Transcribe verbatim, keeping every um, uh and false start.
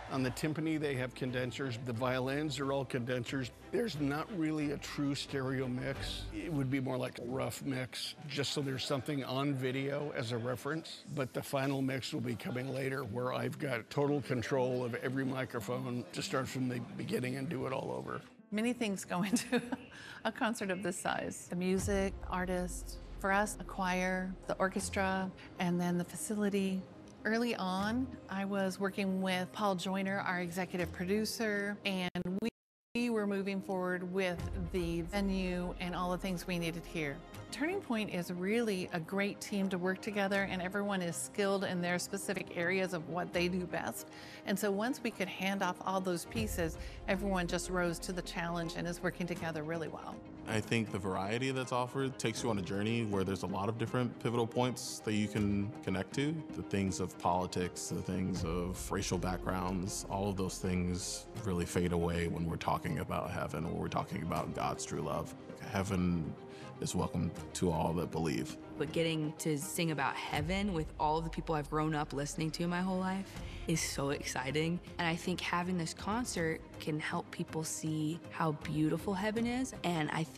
On the timpani, they have condensers. The violins are all condensers. There's not really a true stereo mix. It would be more like a rough mix, just so there's something on video as a reference. But the final mix will be coming later, where I've got total control of every microphone to start from the beginning and do it all over. Many things go into a concert of this size. The music, artists, for us, a choir, the orchestra, and then the facility. Early on, I was working with Paul Joyner, our executive producer, and we We were moving forward with the venue and all the things we needed here. Turning Point is really a great team to work together, and everyone is skilled in their specific areas of what they do best. And so once we could hand off all those pieces, everyone just rose to the challenge and is working together really well. I think the variety that's offered takes you on a journey where there's a lot of different pivotal points that you can connect to. The things of politics, the things of racial backgrounds, all of those things really fade away when we're talking about heaven, or we're talking about God's true love. Heaven is welcome to all that believe. But getting to sing about heaven with all the people I've grown up listening to my whole life is so exciting. And I think having this concert can help people see how beautiful heaven is. And I think